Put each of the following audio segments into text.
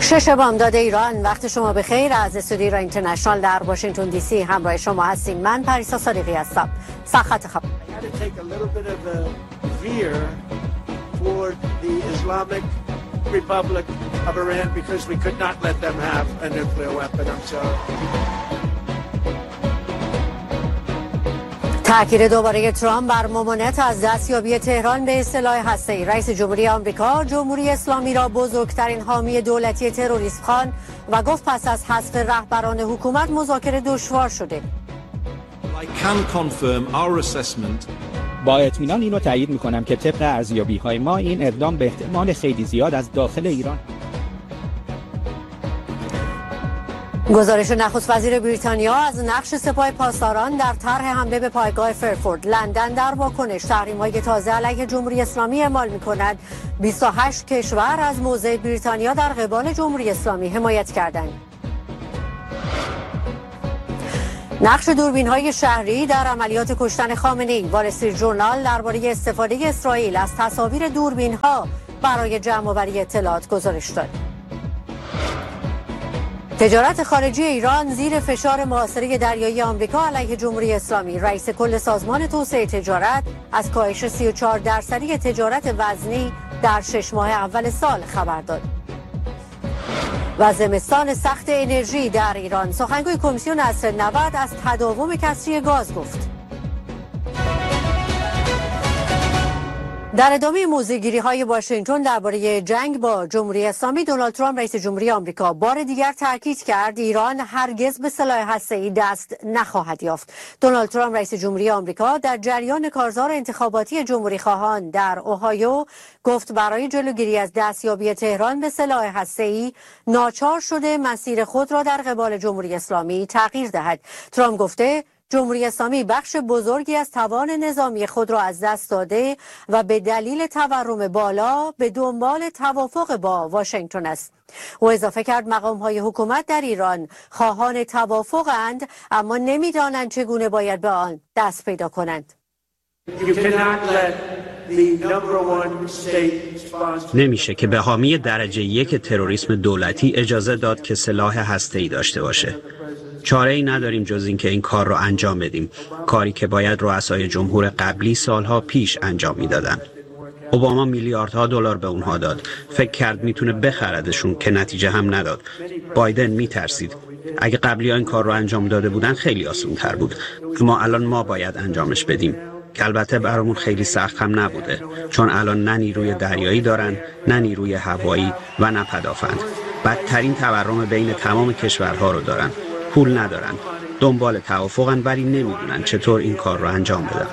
شش بامداد ایران، وقت شما بخیر. از استودیو ایران اینترنشنال در واشنگتن دی سی همراه شما هستیم. من پریسا صادقی هستم. سرخط خبر. تأکید دوباره ترامپ بر ممانعت از دستیابی تهران به سلاح هسته‌ای. رئیس جمهوری آمریکا جمهوری اسلامی را بزرگترین حامی دولتی تروریسم خواند و گفت پس از حذف رهبران حکومت مذاکره دشوار شده. با اطمینان اینو تایید می‌کنم که طبق ارزیابی‌های ما این اقدام به احتمال خیلی زیاد از داخل ایران. گزارش نخست وزیر بریتانیا از نقش سپاه پاسداران در طرح حمله به پایگاه فرفورد. لندن در واکنش تحریم‌های تازه علیه جمهوری اسلامی اعمال می‌کند. 28 کشور از موضع بریتانیا در قبال جمهوری اسلامی حمایت کردند. نقش دوربین‌های شهری در عملیات کشتن خامنه‌ای. وال استریت ژورنال درباره استفاده اسرائیل از تصاویر دوربین‌ها برای جمع‌آوری اطلاعات گزارش داد. تجارت خارجی ایران زیر فشار محاصره دریایی آمریکا علیه جمهوری اسلامی. رئیس کل سازمان توسعه تجارت از کاهش 34% تجارت وزنی در 6 ماه اول سال خبر داد. و زمستان سخت انرژی در ایران. سخنگوی کمیسیون عصر 90 از تداوم کسری گاز گفت. در ادامه موضع‌گیری‌های واشنگتن درباره جنگ با جمهوری اسلامی، دونالد ترامپ رئیس جمهوری آمریکا بار دیگر تاکید کرد ایران هرگز به سلاح هسته‌ای دست نخواهد یافت. دونالد ترامپ رئیس جمهوری آمریکا در جریان کارزار انتخاباتی جمهوری‌خواهان در اوهایو گفت برای جلوگیری از دستیابی تهران به سلاح هسته‌ای ناچار شده مسیر خود را در قبال جمهوری اسلامی تغییر دهد. ترامپ گفته جمهوری اسلامی بخش بزرگی از توان نظامی خود را از دست داده و به دلیل تورم بالا به دنبال توافق با واشنگتن است. او اضافه کرد مقام‌های حکومت در ایران خواهان توافقند، اما نمی‌دانند چگونه باید به آن دست پیدا کنند. نمیشه که به حامی درجه 1 تروریسم دولتی اجازه داد که سلاح هسته‌ای داشته باشه. چاره‌ای نداریم جز این که این کار رو انجام بدیم، کاری که باید رؤسای جمهور قبلی سالها پیش انجام میدادن. اوباما میلیاردها دلار به اونها داد، فکر کرد میتونه بخردشون که نتیجه هم نداد. بایدن میترسید اگه قبلی‌ها این کار رو انجام داده بودن خیلی آسان‌تر بود، اما الان ما باید انجامش بدیم، که البته برامون خیلی سخت هم نبوده، چون الان نه نیروی دریایی دارن، نه نیروی هوایی و نه پدافند. بدترین تورم بین تمام کشورها رو دارن، پول ندارن، دنبال توافقن ولی نمیدونن چطور این کار رو انجام بدن.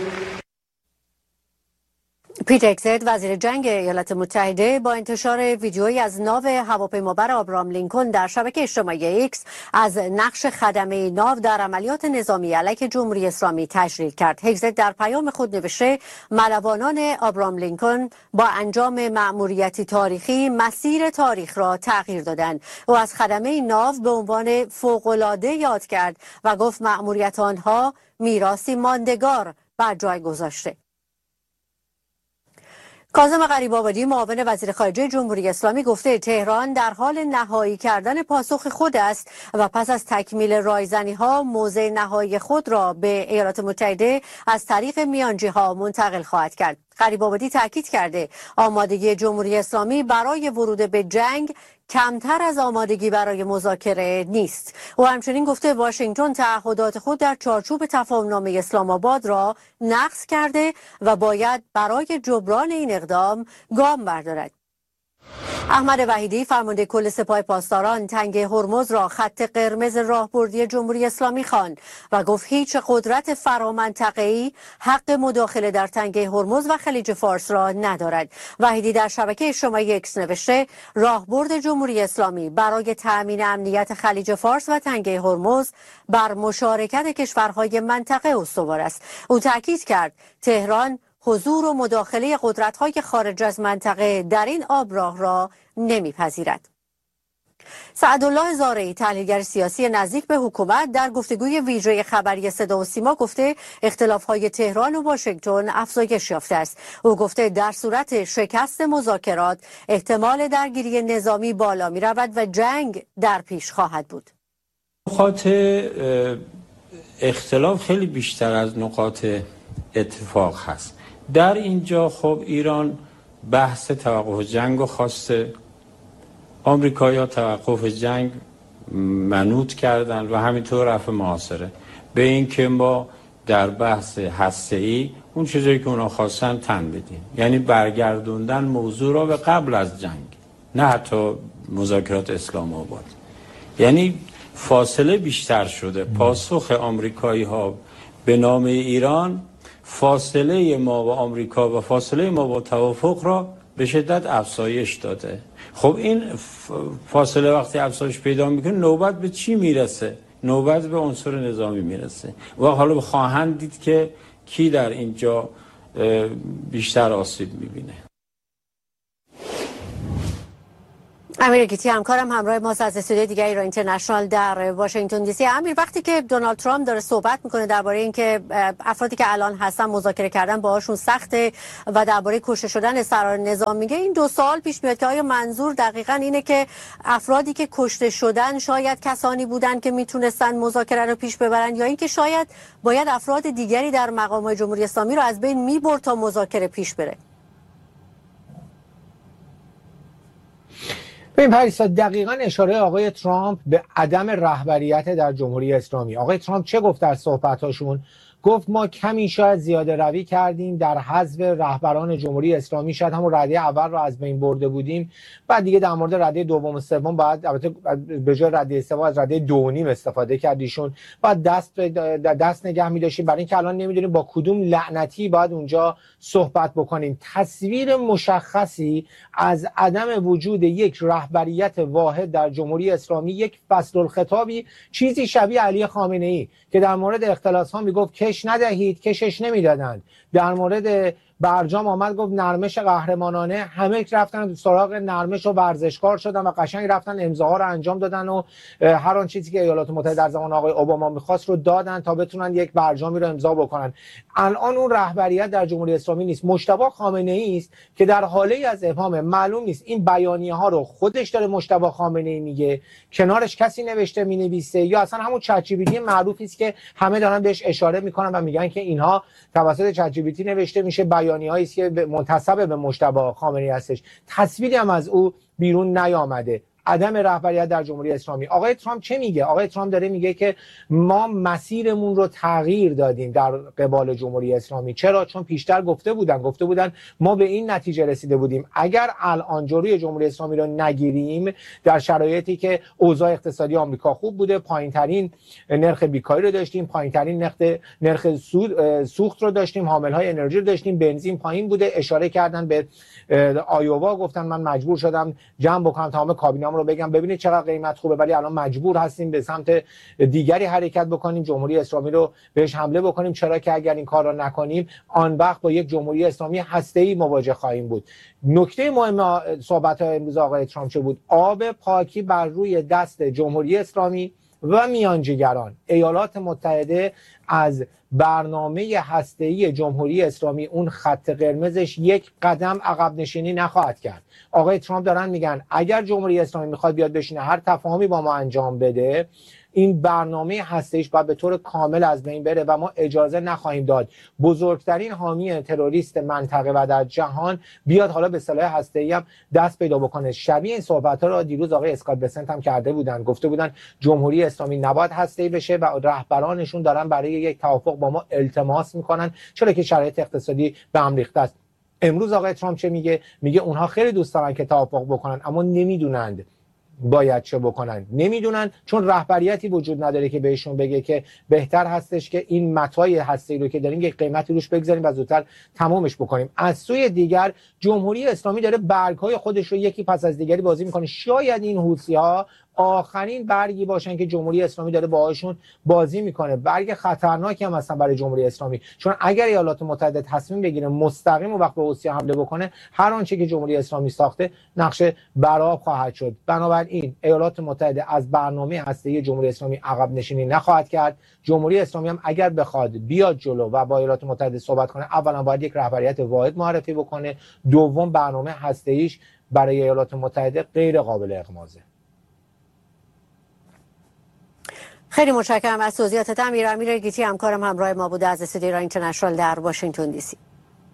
پیت هگزت وزیر جنگ ایالات متحده با انتشار ویدیویی از ناو هواپیمابر آبراهام لینکلن در شبکه اجتماعی ایکس از نقش خدمه ناو در عملیات نظامی علیه جمهوری اسلامی تشریح کرد. هگزت در پیام خود نوشته ملوانان آبراهام لینکلن با انجام مأموریتی تاریخی مسیر تاریخ را تغییر دادند. او از خدمه ناو به عنوان فوق‌العاده یاد کرد و گفت مأموریت آنها میراثی ماندگار بر جای گذاشته. کاظم غریب‌آبادی معاون وزیر خارجه جمهوری اسلامی گفته تهران در حال نهایی کردن پاسخ خود است و پس از تکمیل رایزنی‌ها موضع نهایی خود را به ایالات متحده از طریق میانجی‌ها منتقل خواهد کرد. غریب‌آبادی تاکید کرده آمادگی جمهوری اسلامی برای ورود به جنگ کمتر از آمادگی برای مذاکره نیست. او همچنین گفته واشنگتن تعهدات خود در چارچوب تفاهم‌نامه اسلام آباد را نقض کرده و باید برای جبران این اقدام گام بردارد. احمد وحیدی فرمانده کل سپاه پاسداران تنگه هرمز را خط قرمز راهبردی جمهوری اسلامی خواند و گفت هیچ قدرت فرامنطقه‌ای حق مداخله در تنگه هرمز و خلیج فارس را ندارد. وحیدی در شبکه اجتماعی اکس نوشته راهبرد جمهوری اسلامی برای تأمین امنیت خلیج فارس و تنگه هرمز بر مشارکت کشورهای منطقه استوار است. او تاکید کرد تهران حضور و مداخله قدرت‌های خارج از منطقه در این آبراه را نمی‌پذیرد. سعدالله زارعی تحلیلگر سیاسی نزدیک به حکومت در گفتگوی ویژه خبری صدا و سیما گفته اختلاف‌های تهران و واشنگتن افزایش یافته است. او گفته در صورت شکست مذاکرات احتمال درگیری نظامی بالا می‌رود و جنگ در پیش خواهد بود. نقاط اختلاف خیلی بیشتر از نقاط اتفاق هست. در اینجا خب ایران بحث توقف جنگ رو خواسته، آمریکایی‌ها توقف جنگ منوط کردن و همینطور رفع محاصره به این که ما در بحث هسته‌ای اون چیزایی که اونا خواستن تن بدیم، یعنی برگردوندن موضوع را به قبل از جنگ، نه حتی مذاکرات اسلام آباد. یعنی فاصله بیشتر شده. پاسخ آمریکایی‌ها به نام ایران فاصله ما با آمریکا و فاصله ما با توافق را به شدت افزایش داده. خب این فاصله وقتی افزایش پیدا میکنه نوبت به چی میرسه؟ نوبت به عنصر نظامی میرسه و حالا خواهند دید که کی در اینجا بیشتر آسیب میبینه. امیر گیتی همکارم همراه ماست از استودیو دیگه ایران اینترنشنال در واشنگتن دی سی. امیر، وقتی که دونالد ترامپ داره صحبت میکنه درباره اینکه افرادی که الان هستن مذاکره کردن باهاشون سخته و درباره کشته شدن سران نظام میگه، این دو سوال پیش میاد که آیا منظور دقیقاً اینه که افرادی که کشته شدن شاید کسانی بودن که میتونستن مذاکره رو پیش ببرن، یا اینکه شاید باید افراد دیگری در مقامات جمهوری اسلامی رو از بین میبرد تا مذاکره پیش بره؟ ببین پریسا، دقیقاً اشاره آقای ترامپ به عدم رهبریت در جمهوری اسلامی. آقای ترامپ چه گفت در صحبتاشون؟ گفت ما کمی شاید زیاده روی کردیم در حذف رهبران جمهوری اسلامی، شاید همون رده اول رو از بین برده بودیم، بعد دیگه در مورد رده دوم و سوم بعد البته به جای رده سوم از رده 2.5 استفاده کردیشون، بعد دست نگه می‌داشتیم برای اینکه الان نمیدونیم با کدوم لعنتی باید اونجا صحبت بکنیم. تصویر مشخصی از عدم وجود یک رهبریت واحد در جمهوری اسلامی، یک فصل الخطابی، چیزی شبیه علی خامنه‌ای که در مورد اختلاس‌ها میگفت کش ندهید، کشش نمیدادند. در مورد برجام آمد گفت نرمش قهرمانانه، همه رفتن سراغ نرمش و ورزشکار شدن و قشنگ رفتن امضاها رو انجام دادن و هر آن چیزی که ایالات متحده در زمان آقای اوباما میخواست رو دادن تا بتونن یک برجامی رو امضا بکنن. الان اون رهبریت در جمهوری اسلامی نیست. مجتبی خامنه‌ای است که در حاله از ابهام، معلوم نیست این بیانیه ها رو خودش داره مجتبی خامنه‌ای میگه، کنارش کسی نوشته مینویسه، یا اصلا همون چت جی پی تی معروفی است که همه دارن بهش اشاره میکنن و میگن که اینها توسط چت جی پی تی نوشته میشه، بیانیه‌ای است که منتسب به مجتبی خامنه‌ای هستش. تصویری هم از او بیرون نیامده. عدم رهبریت در جمهوری اسلامی. آقای ترامپ چه میگه؟ آقای ترامپ داره میگه که ما مسیرمون رو تغییر دادیم در قبال جمهوری اسلامی. چرا؟ چون پیشتر گفته بودن ما به این نتیجه رسیده بودیم اگر الان جلوی جمهوری اسلامی رو نگیریم، در شرایطی که اوضاع اقتصادی آمریکا خوب بوده، پایینترین نرخ بیکاری رو داشتیم، پایینترین نرخ سوخت رو داشتیم، حاملهای انرژی رو داشتیم، بنزین پایین بوده. اشاره کردن به آیووا، گفتن من مجبور شدم جمع بکنم تمام کابینه‌ام رو بگم ببینید چقدر قیمت خوبه، ولی الان مجبور هستیم به سمت دیگری حرکت بکنیم، جمهوری اسلامی رو بهش حمله بکنیم. چرا که اگر این کار رو نکنیم آن وقت با یک جمهوری اسلامی هسته‌ای مواجه خواهیم بود. نکته مهم صحبت‌های امروز آقای ترامپ چه بود؟ آب پاکی بر روی دست جمهوری اسلامی و میانجیگران. ایالات متحده از برنامه هسته‌ای جمهوری اسلامی، اون خط قرمزش، یک قدم عقب نشینی نخواهد کرد. آقای ترامپ دارن میگن اگر جمهوری اسلامی میخواد بیاد بشینه هر تفاهمی با ما انجام بده، این برنامه هسته‌ایش باید به طور کامل از بین بره و ما اجازه نخواهیم داد بزرگترین حامی تروریست منطقه و در جهان بیاد حالا به سلاح هسته‌ای هم دست پیدا بکنه. شبیه این صحبت‌ها رو دیروز آقای اسکات بسنت هم کرده بودن، گفته بودن جمهوری اسلامی نباید هسته‌ای بشه و رهبرانشون دارن برای یک توافق با ما التماس میکنن، چرا که شرایط اقتصادی به هم ریخته است. امروز آقای ترامپ چه میگه؟ میگه اونها خیلی دوست دارن که توافق بکنن اما نمیدونند باید چه بکنن. نمیدونن چون رهبریتی وجود نداره که بهشون بگه که بهتر هستش که این متای هسته‌ای رو که داریم یک قیمتی روش بگذاریم و زودتر تمامش بکنیم. از سوی دیگر جمهوری اسلامی داره برگ‌های خودش رو یکی پس از دیگری بازی میکنه. شاید این حوثی‌ها آخرین برگی باشن که جمهوری اسلامی داره باهاشون بازی میکنه. برگ خطرناکی هم هستن برای جمهوری اسلامی، چون اگر ایالات متحده تصمیم بگیره مستقیم و وقت به حوثی حمله بکنه، هر آنچه که جمهوری اسلامی ساخته نقش برآب خواهد شد. بنابراین ایالات متحده از برنامه هسته‌ای جمهوری اسلامی عقب نشینی نخواهد کرد. جمهوری اسلامی هم اگر بخواد بیاد جلو و با ایالات متحده صحبت کنه، اولا باید یک رهبریت واحد معرفی بکنه، دوم برنامه هسته‌ایش برای ایالات متحده غیر قابل اغماضه. خیلی متشکرم از توضیحاتت امیر گیتی، همکارم همراه ما بوده از استودیو ایران اینترنشنال در واشنگتن دی سی.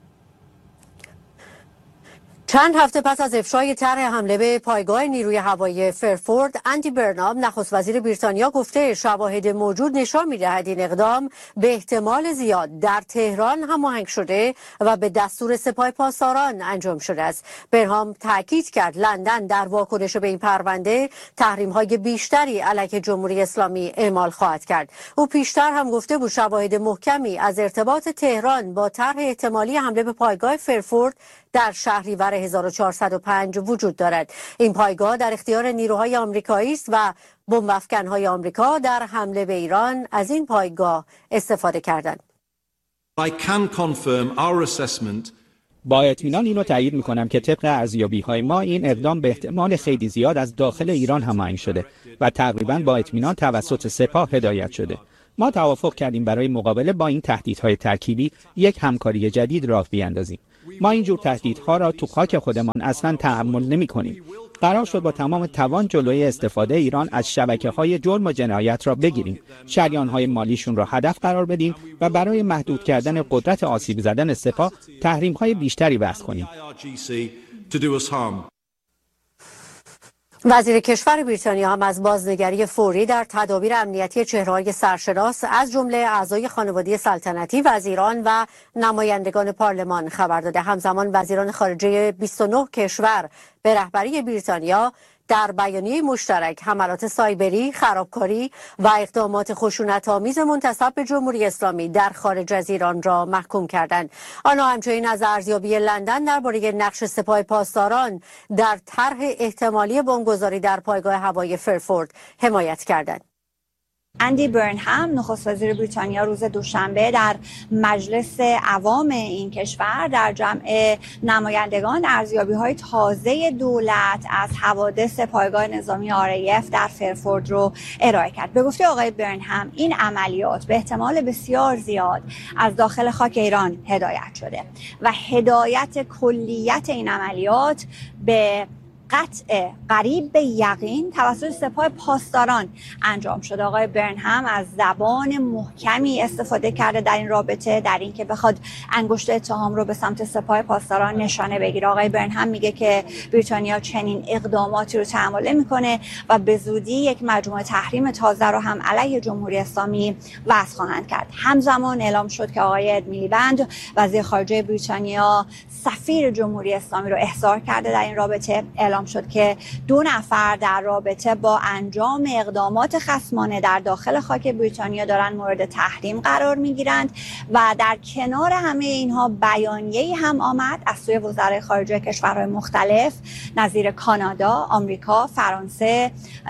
چند هفته پس از افشای طرح حمله به پایگاه نیروی هوایی فرفورد، اندی برنام نخست وزیر بریتانیا گفته شواهد موجود نشان می‌دهد این اقدام به احتمال زیاد در تهران هماهنگ شده و به دستور سپاه پاسداران انجام شده است. برنام تاکید کرد لندن در واکنش به این پرونده تحریم‌های بیشتری علیه جمهوری اسلامی اعمال خواهد کرد. او پیشتر هم گفته بود شواهد محکمی از ارتباط تهران با طرح احتمالی حمله به پایگاه فرفورد در شهریور 1405 وجود دارد. این پایگاه در اختیار نیروهای آمریکایی است و بمب افکن‌های آمریکا در حمله به ایران از این پایگاه استفاده کردند. با اطمینان اینو تایید میکنم که طبق ارزیابی‌های ما این اقدام به احتمال خیلی زیاد از داخل ایران هماهنگ شده و تقریبا با اطمینان توسط سپاه هدایت شده. ما توافق کردیم برای مقابله با این تهدیدهای ترکیبی یک همکاری جدید راه بیاندازیم. ما اینجور تهدیدها را تو خاک خودمان اصلا تحمل نمی‌کنیم. قرار شد با تمام توان جلوی استفاده ایران از شبکه‌های جرم و جنایت را بگیریم، شریان‌های مالیشون را هدف قرار بدیم و برای محدود کردن قدرت آسیب زدن سپاه تحریم‌های بیشتری وضع کنیم. وزیر کشور بریتانیا هم از بازنگری فوری در تدابیر امنیتی چهره‌های سرشناس از جمله اعضای خانواده سلطنتی، وزیران و نمایندگان پارلمان خبر داده. همزمان وزیران خارجه 29 کشور به رهبری بریتانیا در بیانیه مشترک حملات سایبری، خرابکاری و اقدامات خشونت‌آمیز منتسب به جمهوری اسلامی در خارج از ایران را محکوم کردند. آنها همچنین از ارزیابی لندن درباره نقش سپاه پاسداران در طرح احتمالی بمبگذاری در پایگاه هوایی فرفورد حمایت کردند. اندی برنهام نخست وزیر بریتانیا روز دوشنبه در مجلس عوام این کشور در جمع نمایندگان ارزیابی‌های تازه دولت از حوادث پایگاه نظامی RAF در فرفورد رو ارائه کرد. به گفته آقای برنهام این عملیات به احتمال بسیار زیاد از داخل خاک ایران هدایت شده و هدایت کلیت این عملیات به قطع قریب به یقین توسط سپاه پاسداران انجام شده. آقای برنهام از زبان محکمی استفاده کرده در این رابطه، در اینکه بخواد انگشت اتهام رو به سمت سپاه پاسداران نشانه بگیره. آقای برنهام میگه که بریتانیا چنین اقداماتی رو تحمل نمی‌کنه و به زودی یک مجموعه تحریم تازه رو هم علیه جمهوری اسلامی وضع خواهند کرد. همزمان اعلام شد که آقای اد میلیبند وزیر خارجه بریتانیا سفیر جمهوری اسلامی رو احضار کرده در این رابطه. اعلام شد که 2 نفر در رابطه با انجام اقدامات خصمانه در داخل خاک بریتانیا دارن مورد تحریم قرار میگیرند و در کنار همه اینها بیانیه‌ای هم آمد از سوی وزرای خارجه کشورهای مختلف نظیر کانادا، آمریکا، فرانسه،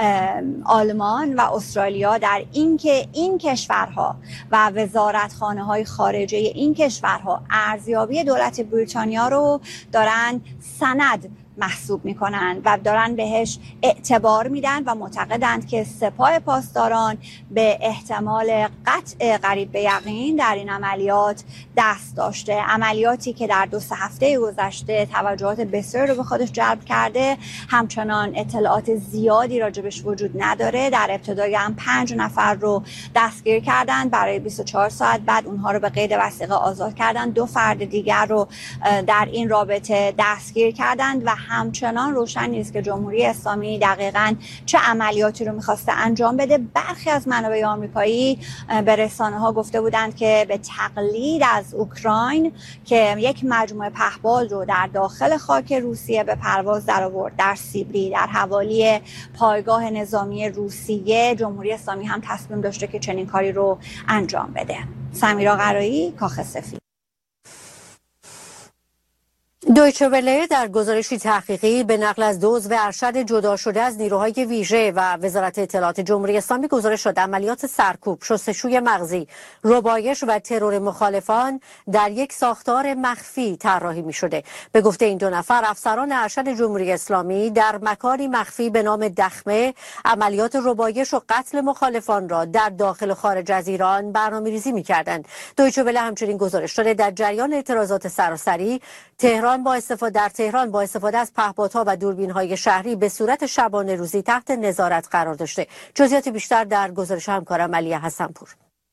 آلمان و استرالیا در اینکه این کشورها و وزارتخانه‌های خارجه این کشورها ارزیابی دولت بریتانیا رو دارن سند محسوب میکنن و دارن بهش اعتبار میدن و معتقدند که سپاه پاسداران به احتمال قطع قریب به یقین در این عملیات دست داشته. عملیاتی که در 2-3 هفته گذشته توجهات بسیاری رو به خودش جلب کرده، همچنان اطلاعات زیادی راجبش وجود نداره. در ابتدای هم 5 نفر رو دستگیر کردند، برای 24 ساعت بعد اونها رو به قید وثیقه آزاد کردند. 2 فرد دیگر رو در این رابطه دستگیر کردند و همچنان روشن نیست که جمهوری اسلامی دقیقاً چه عملیاتی رو می‌خواسته انجام بده. برخی از منابع آمریکایی به رسانه‌ها گفته بودند که به تقلید از اوکراین که یک مجموعه پهپاد رو در داخل خاک روسیه به پرواز درآورد در سیبری در حوالی پایگاه نظامی روسیه، جمهوری اسلامی هم تصمیم داشته که چنین کاری رو انجام بده. سمیرا قرایی، کاخ سفید. دویچه وله در گزارشی تحقیقی به نقل از دو عضو ارشد جدا شده از نیروهای ویژه و وزارت اطلاعات جمهوری اسلامی گزارش داد عملیات سرکوب، شستشوی مغزی، ربایش و ترور مخالفان در یک ساختار مخفی طراحی می شده. به گفته این دو نفر، افسران ارشد جمهوری اسلامی در مکانی مخفی به نام دخمه عملیات ربایش و قتل مخالفان را در داخل و خارج از ایران برنامه‌ریزی می کردند. دویچه وله همچنین گزارش داده در جریان اعتراضات سراسری تهران با استفاده از پهپادها و دوربین‌های شهری به صورت شبانه روزی تحت نظارت قرار داشته. جزئیات بیشتر در گزارش همکارم علی حسنپور.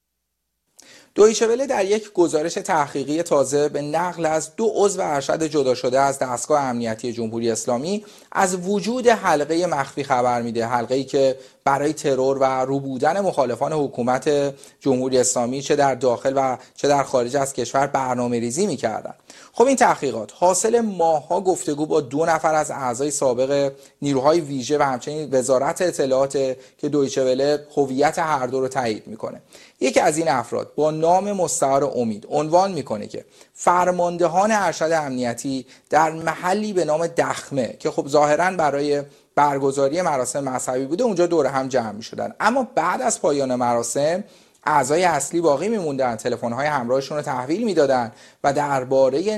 دویچه وله در یک گزارش تحقیقی تازه به نقل از دو عضو ارشد جدا شده از دستگاه امنیتی جمهوری اسلامی از وجود حلقه مخفی خبر میده. حلقه‌ای که برای ترور و روبودن مخالفان حکومت جمهوری اسلامی چه در داخل و چه در خارج از کشور برنامه‌ریزی می‌کردند. خب این تحقیقات حاصل ماه‌ها گفتگو با دو نفر از اعضای سابق نیروهای ویژه و همچنین وزارت اطلاعات که دویچه وله هویت هر دو رو تایید میکنه. یکی از این افراد با نام مستعار امید عنوان میکنه که فرماندهان ارشد امنیتی در محلی به نام دخمه که خب ظاهراً برای برگزاری مراسم مذهبی بوده اونجا دور هم جمع می‌شدن، اما بعد از پایان مراسم اعضای اصلی باقی می‌موندن، تلفن‌های همراهشون رو تحویل میدادن و درباره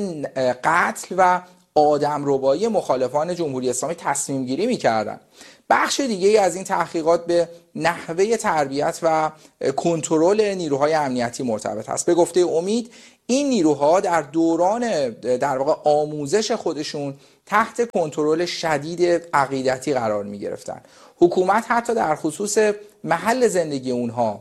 قتل و آدمربایی مخالفان جمهوری اسلامی تصمیم گیری می‌کردن. بخش دیگه از این تحقیقات به نحوه تربیت و کنترل نیروهای امنیتی مرتبط است. به گفته امید این نیروها در دوران در واقع آموزش خودشون تحت کنترل شدید عقیدتی قرار می گرفتن. حکومت حتی در خصوص محل زندگی اونها،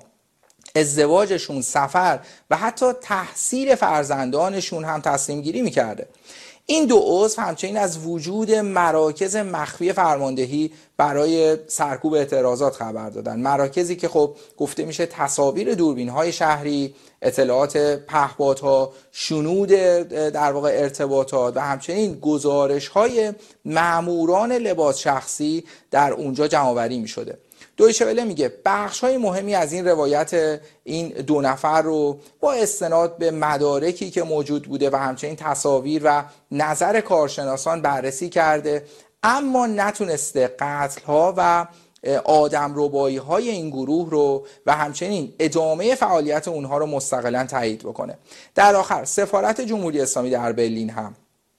ازدواجشون، سفر و حتی تحصیل فرزندانشون هم تصمیم گیری می کرده. این دو عضو همچنین از وجود مراکز مخفی فرماندهی برای سرکوب اعتراضات خبر دادن. مراکزی که خب گفته میشه تصاویر دوربین‌های شهری، اطلاعات پهپادها، شنود در واقع ارتباطات و همچنین گزارش‌های ماموران لباس شخصی در اونجا جمع‌آوری می‌شده. دویچه وله میگه بخش‌های مهمی از این روایت این دو نفر رو با استناد به مدارکی که موجود بوده و همچنین تصاویر و نظر کارشناسان بررسی کرده، اما نتونسته قتل‌ها و آدمربایی‌های این گروه رو و همچنین ادامه فعالیت اونها رو مستقلاً تایید بکنه. در آخر سفارت جمهوری اسلامی در برلین هم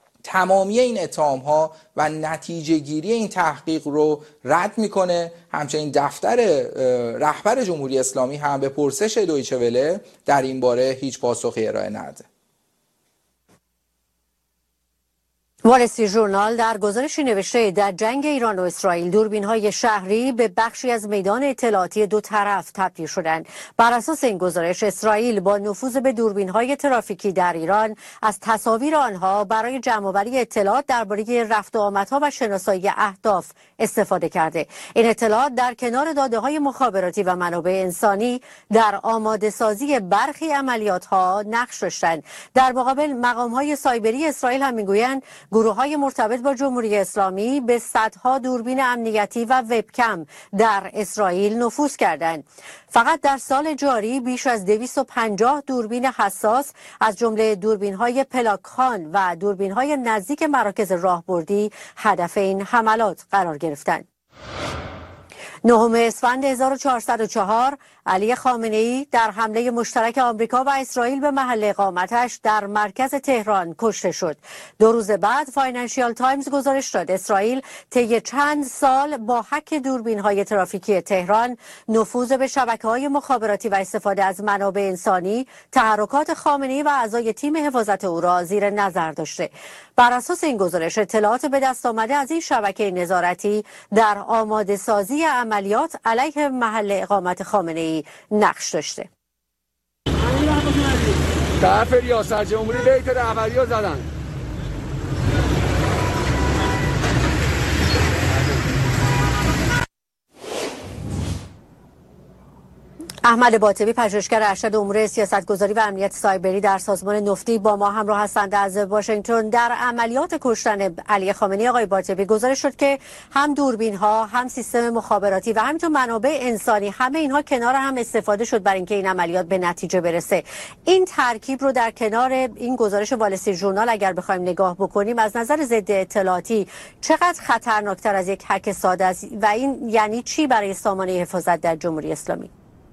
تمامی این اتهام‌ها و نتیجه گیری این تحقیق رو رد میکنه. همچنین دفتر رهبر جمهوری اسلامی هم به پرسش دویچه وله در این باره هیچ پاسخی ارائه نداده. وال استریت ژورنال در گزارشی نوشته در جنگ ایران و اسرائیل دوربین‌های شهری به بخشی از میدان اطلاعاتی دو طرف تبدیل شدند. بر اساس این گزارش اسرائیل با نفوذ به دوربین‌های ترافیکی در ایران از تصاویر آنها برای جمع‌آوری اطلاعات درباره رفت و آمدها و شناسایی اهداف استفاده کرده. این اطلاعات در کنار داده‌های مخابراتی و منابع انسانی در آماده‌سازی برخی عملیات‌ها نقش داشتند. در مقابل مقام‌های سایبری اسرائیل هم می‌گویند گروه‌های مرتبط با جمهوری اسلامی به صدها دوربین امنیتی و وبکم در اسرائیل نفوذ کردند. فقط در سال جاری بیش از 250 دوربین حساس از جمله دوربین‌های پلاکخان و دوربین‌های نزدیک مراکز راهبردی هدف این حملات قرار گرفتند. 9 اسفند 1404 علی خامنه‌ای در حمله مشترک آمریکا و اسرائیل به محل اقامتش در مرکز تهران کشته شد. 2 روز بعد فاینانشیال تایمز گزارش داد اسرائیل طی چند سال با هک دوربین‌های ترافیکی تهران، نفوذ به شبکه‌های مخابراتی و استفاده از منابع انسانی، تحرکات خامنه‌ای و اعضای تیم حفاظت او را زیر نظر داشته. بر اساس این گزارش اطلاعات به دست آمده از این شبکه نظارتی در آماده سازی عملیات علیه محل اقامت خامنه‌ای نقش داشته. طرف ریاست جمهوری بیت رهبری رو زدن. احمد باطبی، پژوهشگر ارشد امور سیاستگذاری و امنیت سایبری در سازمان نفتی، با ما همراه هستند از واشنگتن. در عملیات کشتن علی خامنه‌ای آقای باطبی گزارش شد که هم دوربین ها، هم سیستم مخابراتی و همینطور منابع انسانی، همه اینها کنار هم استفاده شد برای اینکه این عملیات به نتیجه برسه. این ترکیب رو در کنار این گزارش وال استریت ژورنال اگر بخوایم نگاه بکنیم، از نظر ضد اطلاعاتی چقدر خطرناکتر از یک هک ساده است و این یعنی چی برای سامانه حفاظت در جمهوری اسلامی؟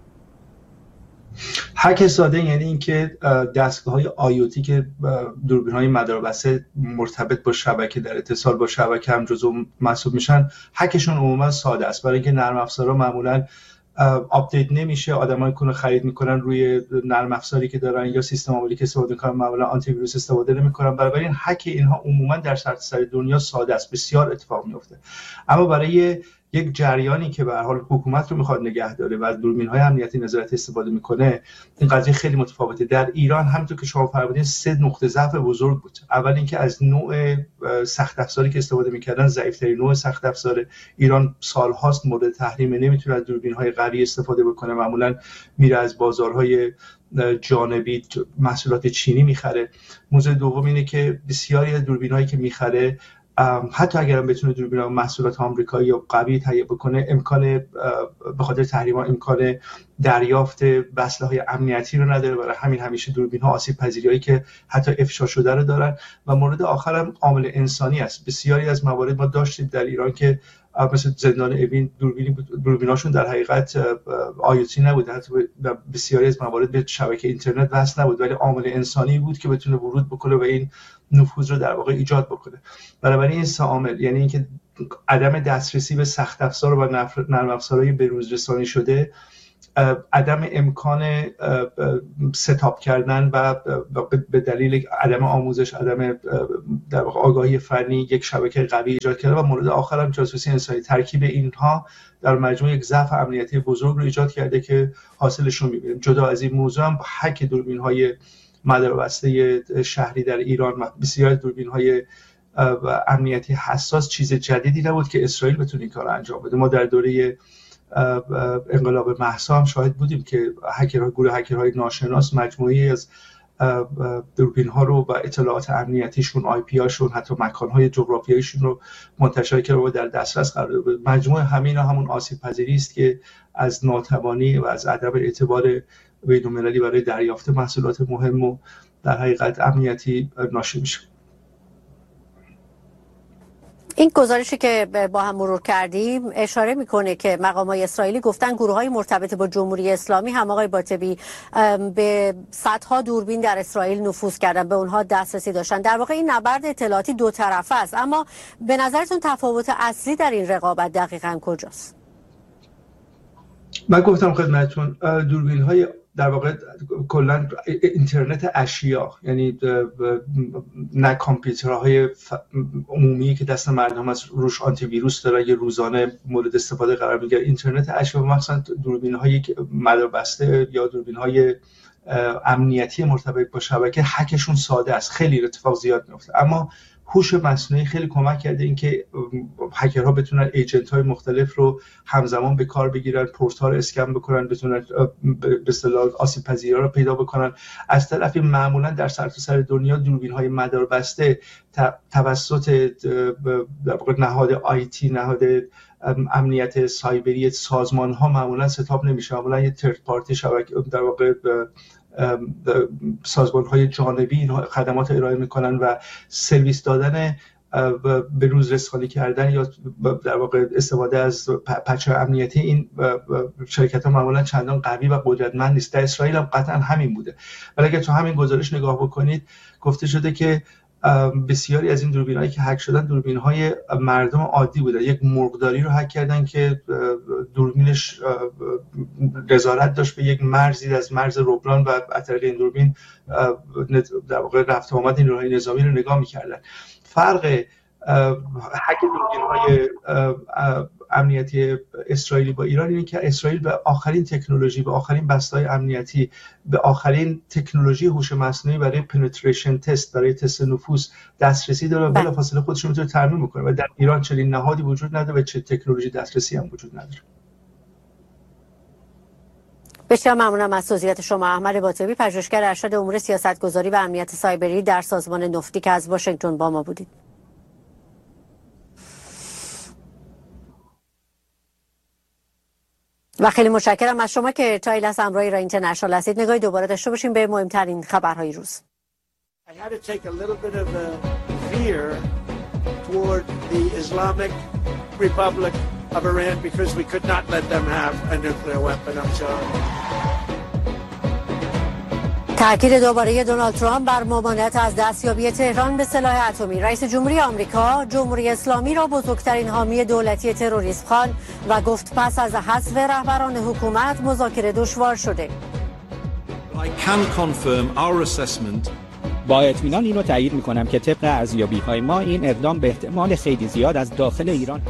هک ساده یعنی اینکه دستگاه‌های آیوتی که دوربین‌های مداربسته مرتبط با شبکه در اتصال با شبکه هم جزو محسوب میشن، هکشون عموما ساده است، برای اینکه نرم افزارها معمولاً آپدیت نمیشه. آدمایی که خرید میکنن روی نرم افزاری که دارن یا سیستم عاملی که استفاده میکنن معمولا آنتی ویروس استفاده نمیکنن. برای این هک اینها عموما در سرتاسر دنیا ساده است، بسیار اتفاق میفته. اما برای یک جریانی که به هر حال حکومت رو میخواد نگه داره و از دوربین‌های امنیتی نظارتی استفاده میکنه، این قضیه خیلی متفاوته. در ایران همونطور که شما فرمودین 3 نقطه ضعف بزرگ بود. اول اینکه از نوع سخت افزاری که استفاده میکردن ضعیف‌ترین نوع سخت افزار. ایران سال‌هاست مورد تحریم، نمیتونه از دوربین‌های قوی استفاده بکنه، معمولاً میره از بازارهای جانبی محصولات چینی میخره. موضوع دوم اینه که بسیاری از دوربین‌هایی که میخره، حتی اگرم بتونه دوربین محصولات آمریکایی یا قوی تهیه بکنه، به خاطر تحریم‌ها امکان دریافت اسلحه‌های امنیتی رو نداره. برای همین همیشه دوربین‌ها آسیب پذیریایی که حتی افشا شده رو دارن. و مورد آخرم عامل انسانی است. بسیاری از موارد ما داشتیم در ایران که مثل زندان اوین دوربیناشون در حقیقت آیوتی نبود، حتی بسیاری از موارد به شبکه اینترنت وصل نبود، ولی عامل انسانی بود که بتونه ورود بکنه و این نفوذ رو در واقع ایجاد بکنه. بنابراین این 3 عامل، یعنی اینکه عدم دسترسی به سخت افزار و نرم افزارهای بروز رسانی شده، عدم امکان ستاپ کردن و به دلیل عدم آموزش، عدم در واقع آگاهی فنی، یک شبکه قوی ایجاد کردن، و مورد آخر هم جاسوسی انسانی. ترکیب اینها در مجموع یک ضعف امنیتی بزرگ رو ایجاد کرده که حاصلش رو می‌بینیم. جدا از این موضوع هم هک دوربین‌های مداربسته شهری در ایران و بسیاری از دوربین‌های امنیتی حساس چیز جدیدی نبود که اسرائیل بتونه این کار رو انجام بده. ما در دوره انقلاب مهسا هم شاهد بودیم که گروه هکرهای ناشناس مجموعی از دوربین‌ها رو و اطلاعات امنیتیشون، آی پی هاشون، حتی مکان‌های جغرافیاییشون رو منتشر کرده و در دسترس قرار داده. مجموع همینا همون آسیب پذیری است که از ناتوانی و از عدم اعتبار بین‌المللی برای دریافت محصولات مهم و در حقیقت امنیتی ناشی میشه. این گزارشی که با هم مرور کردیم اشاره میکنه که مقامات اسرائیلی گفتن گروه‌های مرتبط با جمهوری اسلامی هم آقای باطبی به صدها دوربین در اسرائیل نفوذ کردن، به اونها دسترسی داشتن. در واقع این نبرد اطلاعاتی دو طرفه است، اما به نظرتون تفاوت اصلی در این رقابت دقیقاً کجاست؟ من گفتم خدمتتون دوربین‌های در واقع کلا اینترنت اشیا، یعنی نه کامپیوترهای عمومی که دست مردم از روش آنتی ویروس داره یه روزانه مورد استفاده قرار میگیره. اینترنت اشیا مثلا دوربین‌های مداربسته یا دوربین‌های امنیتی مرتبط با شبکه، هکشون ساده است، خیلی اتفاق زیاد میفته. اما هوش مصنوعی خیلی کمک کرده اینکه هکرها بتونن ایجنت‌های مختلف رو همزمان به کار بگیرن، پورت‌ها رو اسکن بکنن، بتونن به اصطلاح آسیب پذیری‌ها رو پیدا بکنن. از طرفی معمولاً در سرتاسر دنیا دوربین‌های مداربسته توسط در واقع نهاد آیتی، نهاد امنیت سایبری سازمان‌ها معمولاً ستاپ نمیشه. معمولاً یه ترد پارتی شبکه در واقع سازمان‌های جانبی اینها خدمات ارائه میکنن و سرویس دادن به روز رسانی کردن یا در واقع استفاده از پچ‌های امنیتی این شرکت‌ها معمولا چندان قوی و قدرتمند نیست. در اسرائیل هم قطعا همین بوده. ولی اگه تو همین گزارش نگاه بکنید گفته شده که بسیاری از این دوربین‌هایی که هک شدن دوربین‌های مردم عادی بودن. یک مرغداری رو هک کردن که دوربینش نظارت داشت به یک مرزی از مرز روبران و از طریق این دوربین در واقع رفت و آمد نیروهای نظامی رو نگاه می‌کردن. فرق هک دوربین‌های امنیتی اسرائیلی با ایران اینه که اسرائیل به آخرین تکنولوژی، به آخرین بسته‌های امنیتی، به آخرین تکنولوژی هوش مصنوعی برای پنتریشن تست، برای تست نفوذ دسترسی داره و بلافاصله خودش رو میتونه ترمیم کنه و در ایران چنین نهادی وجود نداره و چه تکنولوژی دسترسی هم وجود نداره. بسیار ممنونم از توضیحات شما. احمد باطبی، پژوهشگر ارشد امور سیاستگذاری و امنیت سایبری در سازمان نفتی که از واشنگتن با ما بودید. و خیلی متشکرم از شما که تا این لحظه همراه ایران اینترنشنال هستید. نگاهی دوباره داشته باشیم به مهمترین خبرهای روز. تأکید دوباره دونالد ترامپ بر ممانعت از دستیابی تهران به سلاح اتمی. رئیس جمهوری آمریکا جمهوری اسلامی را بزرگترین حامی دولتی تروریسم خواند و گفت پس از حذف رهبران حکومت مذاکره دشوار شده. با اطمینان اینو تایید میکنم که طبق ارزیابی‌های ما این اقدام به احتمال خیلی زیاد از داخل ایران.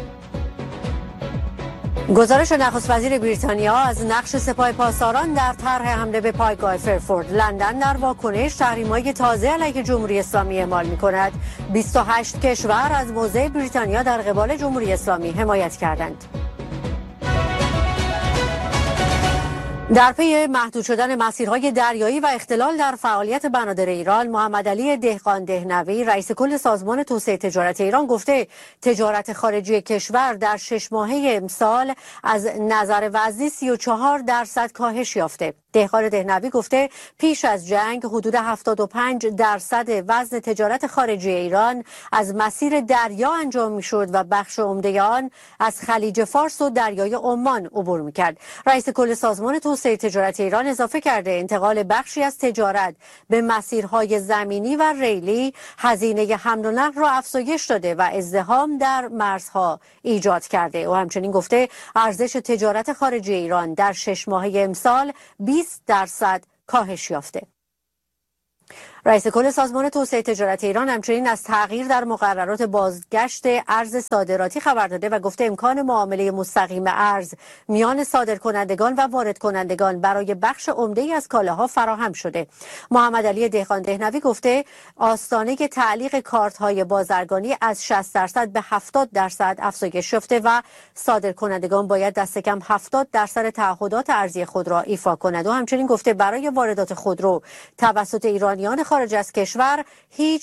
گزارش نخست وزیر بریتانیا از نقش سپاه پاسداران در طرح حمله به پایگاه فرفورد. لندن در واکنش تحریم‌های تازه علیه جمهوری اسلامی اعمال می‌کند. 28 کشور از موضع بریتانیا در قبال جمهوری اسلامی حمایت کردند. در پی محدود شدن مسیرهای دریایی و اختلال در فعالیت بنادر ایران، محمد علی دهقان دهنوی رئیس کل سازمان توسعه تجارت ایران گفته تجارت خارجی کشور در 6 ماهه امسال از نظر وزنی 34% کاهش یافته. دهقان دهنوی گفته پیش از جنگ حدود 75% وزن تجارت خارجی ایران از مسیر دریا انجام می‌شد و بخش عمده آن از خلیج فارس و دریای عمان عبور می‌کرد. رئیس کل سازمان توسعه تجارت ایران اضافه کرده انتقال بخشی از تجارت به مسیرهای زمینی و ریلی هزینه حمل و نقل را افزایش داده و ازدحام در مرزها ایجاد کرده. او همچنین گفته ارزش تجارت خارجی ایران در 6 ماهه امسال 20% کاهش یافته. رئیس کل سازمان توسعه تجارت ایران همچنین از تغییر در مقررات بازگشت ارز صادراتی خبر داده و گفته امکان معامله مستقیم ارز میان صادرکنندگان و واردکنندگان برای بخش عمده‌ای از کالاها فراهم شده. محمد علی دهقان دهنوی گفته آستانه تعلیق کارت‌های بازرگانی از 60% به 70% افزایش یافته و صادرکنندگان باید دست کم 70% تعهدات ارزی خود را ایفا کنند. و همچنین گفته برای واردات خودرو توسط ایرانیان خارج از کشور هیچ